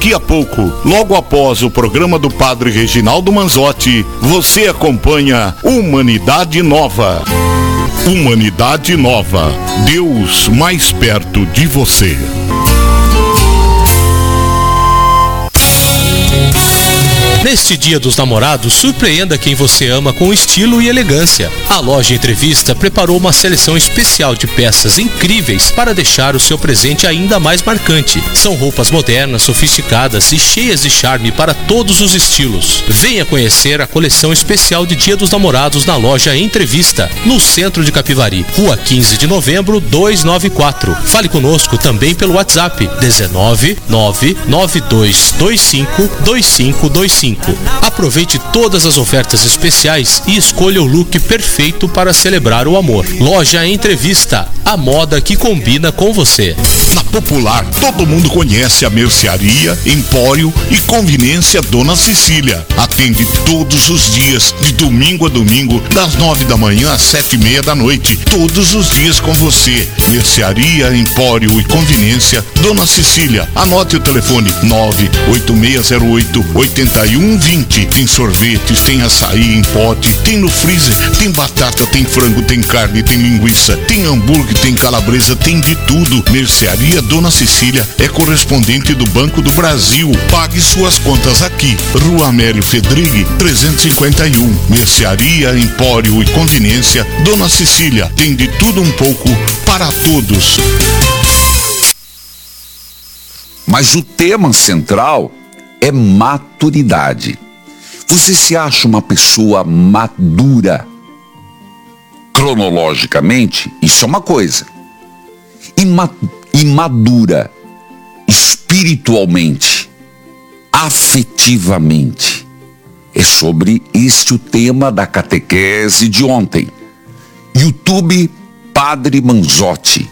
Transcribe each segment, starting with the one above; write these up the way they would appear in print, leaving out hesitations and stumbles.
Daqui a pouco, logo após o programa do Padre Reginaldo Manzotti, você acompanha Humanidade Nova. Humanidade Nova. Deus mais perto de você. Neste Dia dos Namorados, surpreenda quem você ama com estilo e elegância. A Loja Entrevista preparou uma seleção especial de peças incríveis para deixar o seu presente ainda mais marcante. São roupas modernas, sofisticadas e cheias de charme para todos os estilos. Venha conhecer a coleção especial de Dia dos Namorados na Loja Entrevista, no centro de Capivari, Rua 15 de Novembro, 294. Fale conosco também pelo WhatsApp 19 99225 2525. Aproveite todas as ofertas especiais e escolha o look perfeito para celebrar o amor. Loja Entrevista, a moda que combina com você. Na Popular, todo mundo conhece a mercearia, empório e conveniência Dona Cecília. Atende todos os dias, de domingo a domingo, das 9 da manhã às 7:30 da noite. Todos os dias com você. Mercearia, empório e conveniência Dona Cecília. Anote o telefone 98608-8120. Tem sorvetes, tem açaí em pote, tem no freezer, tem batata, tem frango, tem carne, tem linguiça, tem hambúrguer, tem calabresa, tem de tudo. Mercearia Dona Cecília é correspondente do Banco do Brasil. Pague suas contas aqui. Rua Amélio Fedrigue, 351. Mercearia, empório e conveniência Dona Cecília. Tem de tudo um pouco para todos. Mas o tema central é maturidade. Você se acha uma pessoa madura? Cronologicamente, isso é uma coisa. Imadura espiritualmente, afetivamente. É sobre este o tema da catequese de ontem. YouTube Padre Manzotti.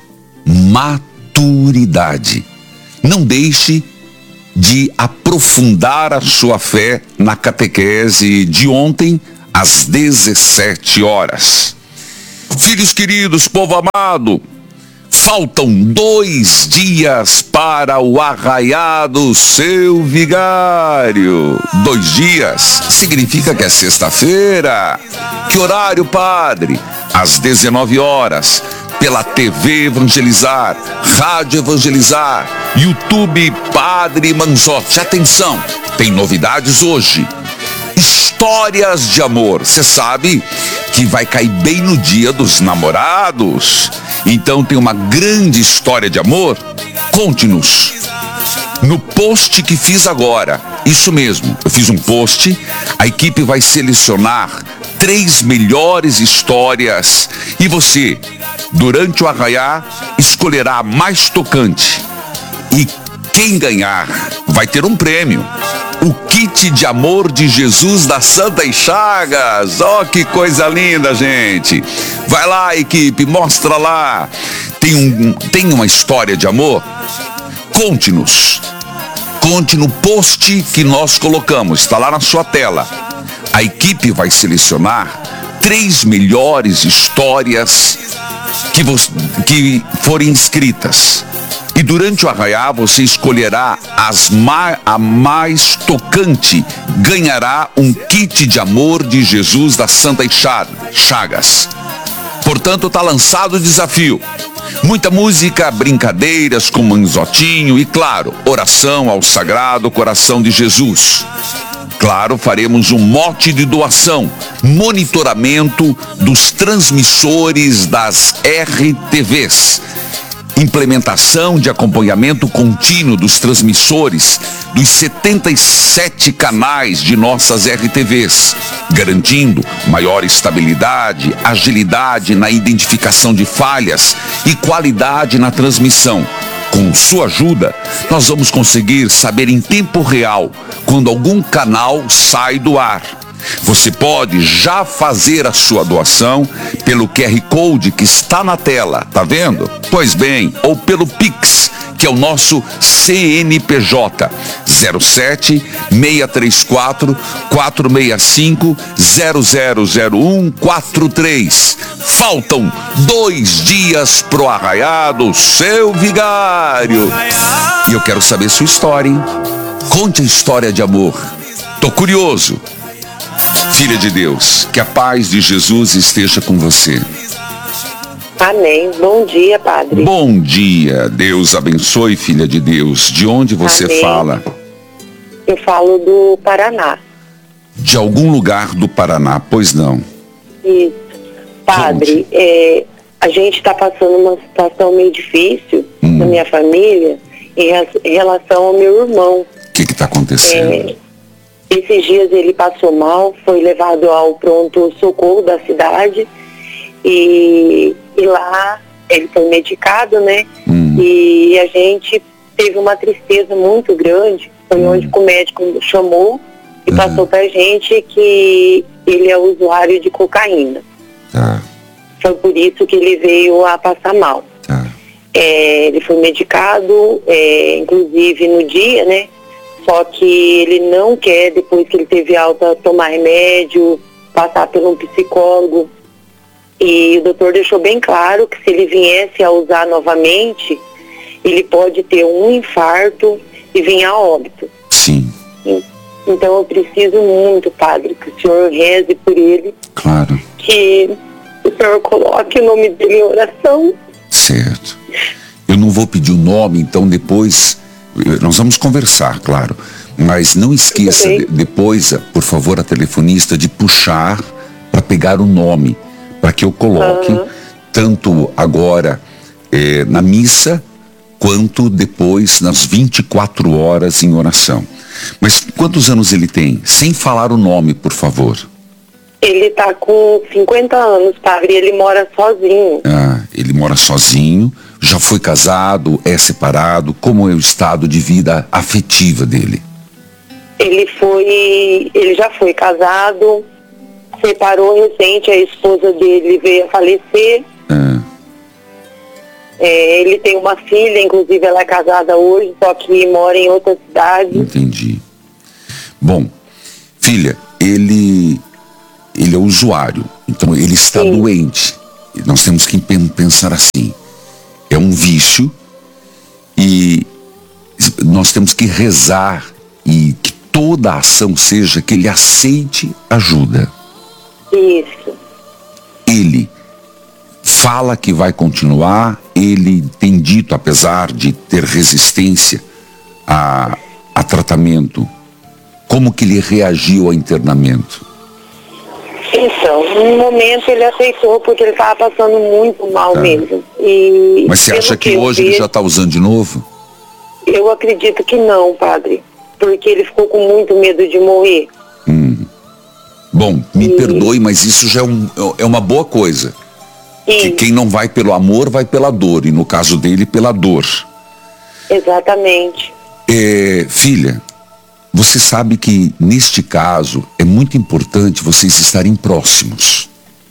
Maturidade. Não deixe de aprofundar a sua fé na catequese de ontem, às 17 horas. Filhos queridos, povo amado, faltam 2 dias para o arraiá do seu vigário. 2 dias significa que é sexta-feira. Que horário, padre? Às 19 horas. Pela TV Evangelizar, Rádio Evangelizar, YouTube Padre Manzotti. Atenção, tem novidades hoje. Histórias de amor. Você sabe que vai cair bem no Dia dos Namorados. Então tem uma grande história de amor. Conte-nos. No post que fiz agora, isso mesmo, eu fiz um post, a equipe vai selecionar 3 melhores histórias e você, durante o arraiá, escolherá a mais tocante. E quem ganhar vai ter um prêmio. O kit de amor de Jesus das Santas Chagas. Oh, que coisa linda, gente. Vai lá, equipe, mostra lá. Tem uma história de amor? Conte-nos. Conte no post que nós colocamos, está lá na sua tela. A equipe vai selecionar 3 melhores histórias que forem inscritas. E durante o arraiá você escolherá a mais tocante, ganhará um kit de amor de Jesus das Santas Chagas. Portanto, está lançado o desafio. Muita música, brincadeiras com Manzotinho e, claro, oração ao Sagrado Coração de Jesus. Claro, faremos um mote de doação, monitoramento dos transmissores das RTVs, implementação de acompanhamento contínuo dos transmissores dos 77 canais de nossas RTVs, garantindo maior estabilidade, agilidade na identificação de falhas e qualidade na transmissão. Com sua ajuda, nós vamos conseguir saber em tempo real quando algum canal sai do ar. Você pode já fazer a sua doação pelo QR Code que está na tela, tá vendo? Pois bem, ou pelo Pix, que é o nosso CNPJ 07 634 465 000143. Faltam 2 dias pro arraiá do seu vigário. E eu quero saber sua história, hein? Conte a história de amor. Tô curioso. Filha de Deus, que a paz de Jesus esteja com você. Amém. Bom dia, padre. Bom dia. Deus abençoe, filha de Deus. De onde você Amém. fala? Eu falo do Paraná. De algum lugar do Paraná, pois não? Isso. Padre, a gente está passando uma situação meio difícil na minha família em relação ao meu irmão. O que está acontecendo? Esses dias ele passou mal, foi levado ao pronto-socorro da cidade e lá ele foi medicado, né? E a gente teve uma tristeza muito grande. Foi onde o médico chamou e passou pra gente que ele é usuário de cocaína. Tá. Foi por isso que ele veio a passar mal. Tá. Ele foi medicado, inclusive no dia, né? Só que ele não quer, depois que ele teve alta, tomar remédio, passar por um psicólogo. E o doutor deixou bem claro que se ele viesse a usar novamente, ele pode ter um infarto e vir a óbito. Sim. Então eu preciso muito, padre, que o senhor reze por ele. Claro. Que o senhor coloque o nome dele em oração. Certo. Eu não vou pedir o nome, então depois nós vamos conversar, claro. Mas não esqueça depois, por favor, a telefonista, de puxar para pegar o nome, para que eu coloque tanto agora na missa, quanto depois nas 24 horas em oração. Mas quantos anos ele tem? Sem falar o nome, por favor. Ele está com 50 anos, padre, ele mora sozinho. Ele mora sozinho, já foi casado, é separado. Como é o estado de vida afetiva dele? Ele já foi casado, separou recente, a esposa dele veio a falecer. Ele tem uma filha, inclusive ela é casada hoje, só que mora em outra cidade. Entendi. Bom, filha, ele é usuário, então ele está doente. Nós temos que pensar assim, é um vício e nós temos que rezar e que toda a ação seja que ele aceite ajuda. Isso. Ele fala que vai continuar, ele tem dito, apesar de ter resistência a tratamento, como que ele reagiu ao internamento? Então, no momento ele aceitou porque ele estava passando muito mal mesmo. Mas você acha que hoje ele já está usando de novo? Eu acredito que não, padre, porque ele ficou com muito medo de morrer. Bom, me perdoe, mas isso já é uma boa coisa. Que quem não vai pelo amor, vai pela dor. E no caso dele, pela dor. Exatamente. Filha, você sabe que neste caso é muito importante vocês estarem próximos.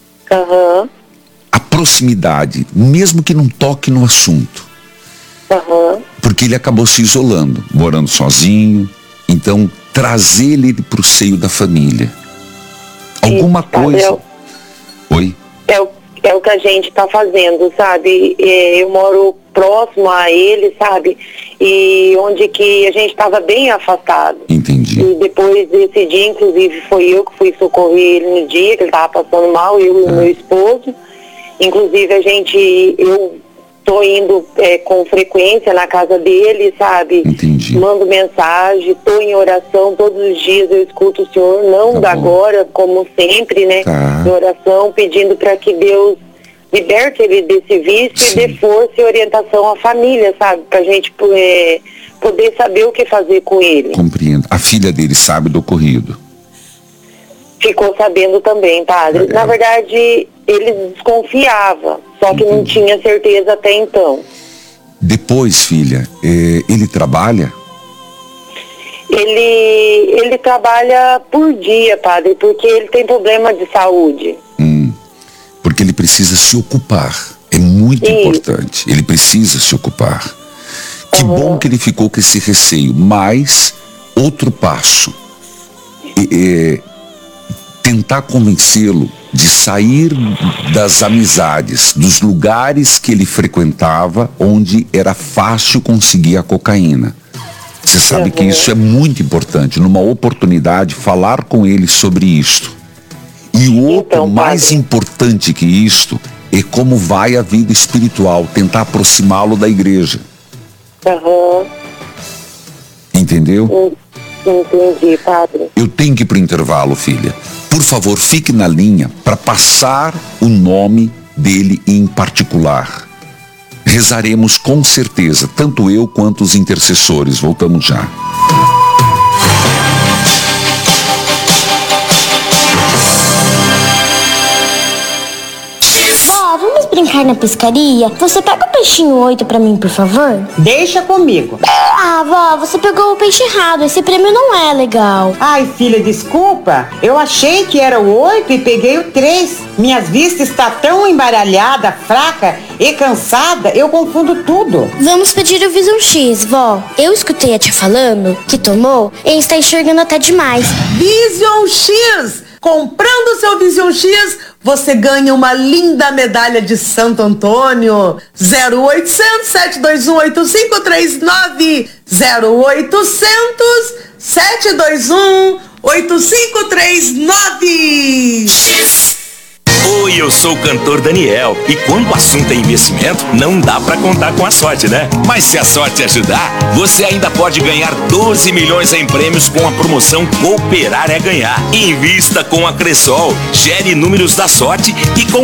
A proximidade, mesmo que não toque no assunto. Porque ele acabou se isolando, morando sozinho. Então, trazer ele para o seio da família. Alguma coisa. Oi? É o que a gente está fazendo, sabe? Eu moro próximo a ele, sabe? E onde que a gente estava bem afastado. Entendi. E depois desse dia, inclusive, foi eu que fui socorrer ele no dia que ele estava passando mal, eu e o meu esposo. Inclusive, eu tô indo com frequência na casa dele, sabe? Entendi. Mando mensagem, tô em oração todos os dias, eu escuto o senhor, não da agora, como sempre, né? Em oração, pedindo para que Deus liberte ele desse vício e dê força e orientação à família, sabe? Pra gente poder saber o que fazer com ele. Compreendo. A filha dele sabe do ocorrido? Ficou sabendo também, padre. Na verdade, ele desconfiava, só que não tinha certeza até então. Depois, filha, ele trabalha? Ele trabalha por dia, padre, porque ele tem problema de saúde. Porque ele precisa se ocupar. É muito importante. Ele precisa se ocupar. Que bom que ele ficou com esse receio. Mas, outro passo. Tentar convencê-lo de sair das amizades, dos lugares que ele frequentava, onde era fácil conseguir a cocaína. Você sabe que isso é muito importante. Numa oportunidade, falar com ele sobre isto. E o outro, mais importante que isto, é como vai a vida espiritual. Tentar aproximá-lo da igreja. Entendeu? Entendi, padre. Eu tenho que ir para o intervalo, filha. Por favor, fique na linha para passar o nome dele em particular. Rezaremos com certeza, tanto eu quanto os intercessores. Voltamos já. Vó, vamos brincar na pescaria? Você pega o peixinho 8 pra mim, por favor? Deixa comigo. Ah, vó, você pegou o peixe errado. Esse prêmio não é legal. Ai, filha, desculpa. Eu achei que era o 8 e peguei o 3. Minhas vistas está tão embaralhada, fraca e cansada, eu confundo tudo. Vamos pedir o Vision X, vó. Eu escutei a tia falando que tomou e está enxergando até demais. Vision X! Comprando seu Vision X, você ganha uma linda medalha de Santo Antônio. 0800 721 8539 0800 721 8539. Oi, eu sou o cantor Daniel e quando o assunto é investimento, não dá pra contar com a sorte, né? Mas se a sorte ajudar, você ainda pode ganhar 12 milhões em prêmios com a promoção Cooperar é Ganhar. Invista com a Cressol, gere números da sorte e com